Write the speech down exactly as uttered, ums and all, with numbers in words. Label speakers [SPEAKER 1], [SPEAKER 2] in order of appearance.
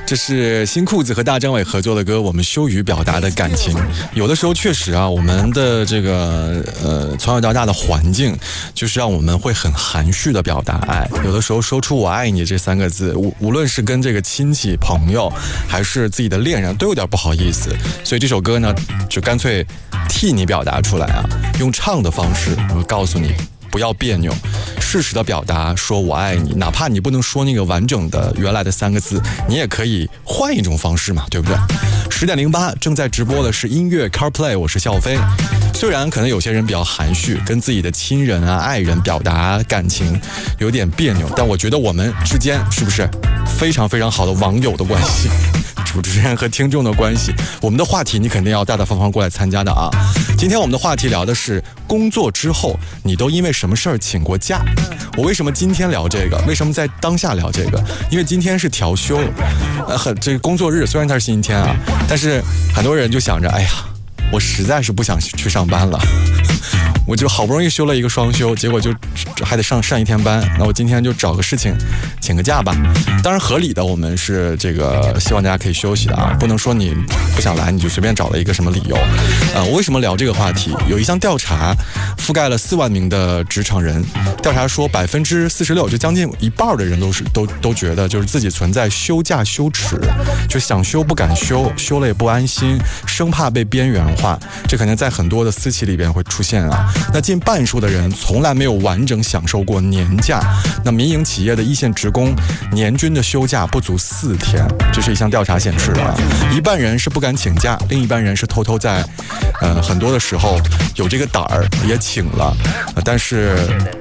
[SPEAKER 1] 这是新裤子和大张伟合作的歌，我们羞于表达的感情。有的时候确实啊，我们的这个呃从小到大的环境，就是让我们会很含蓄的表达爱。有的时候说出我爱你这三个字，无无论是跟这个亲戚朋友，还是自己的恋人，都有点不好意思。所以这首歌呢，就干脆替你表达出来啊，用唱的方式，我告诉你。不要别扭，适时的表达说我爱你，哪怕你不能说那个完整的原来的三个字，你也可以换一种方式嘛，对不对？十点零八正在直播的是音乐 CarPlay， 我是笑飞。虽然可能有些人比较含蓄，跟自己的亲人啊、爱人表达感情有点别扭，但我觉得我们之间是不是非常非常好的网友的关系？主持人和听众的关系，我们的话题你肯定要大大方方过来参加的啊！今天我们的话题聊的是工作之后你都因为什么事儿请过假？我为什么今天聊这个？为什么在当下聊这个？因为今天是调休，呃，很这个工作日，虽然它是星期天啊，但是很多人就想着，哎呀，我实在是不想去上班了。我就好不容易休了一个双休，结果就还得上上一天班，那我今天就找个事情请个假吧。当然合理的，我们是这个希望大家可以休息的啊，不能说你不想来你就随便找了一个什么理由。呃，我为什么聊这个话题？有一项调查覆盖了四万名的职场人，调查说百分之四十六，就将近一半的人都是都都觉得就是自己存在休假羞耻，就想休不敢休，休了也不安心，生怕被边缘化。这可能在很多的私企里边会出现啊。那近半数的人从来没有完整享受过年假，那民营企业的一线职工年均的休假不足四天，这是一项调查显示的啊。一半人是不敢请假，另一半人是偷偷在呃很多的时候有这个胆儿也请了，呃、但是